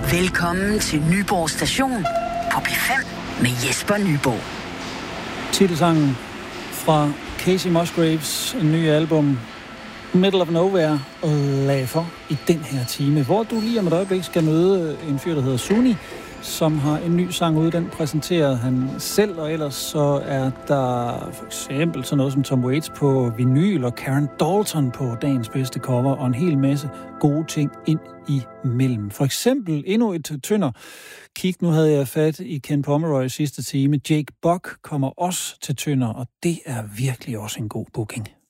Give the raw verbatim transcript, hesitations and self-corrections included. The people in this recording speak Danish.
Velkommen til Nyborg Station på P fem med Jesper Nyborg. Titelsangen fra Casey Musgraves nye album Middle of Nowhere lagde for i den her time, hvor du lige om et øjeblik skal møde en fyr, der hedder Suni, som har en ny sang ude. Den præsenterede han selv, og ellers så er der for eksempel sådan noget som Tom Waits på vinyl og Karen Dalton på dagens bedste cover, og en hel masse gode ting ind imellem. For eksempel endnu et tønder kig. Nu havde jeg fat i Ken Pomeroy i sidste time. Jake Buck kommer også til tønder, og det er virkelig også en god booking.